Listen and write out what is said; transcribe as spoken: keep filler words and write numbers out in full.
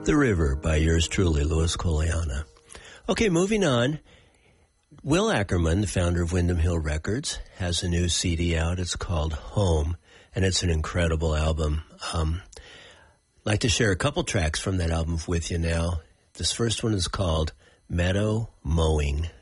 The River by yours truly, Louis Coliana. Okay, moving on. Will Ackerman, the founder of Windham Hill Records, has a new C D out. It's called Home, and it's an incredible album. Um, I'd like to share a couple tracks from that album with you now. This first one is called Meadow Mowing.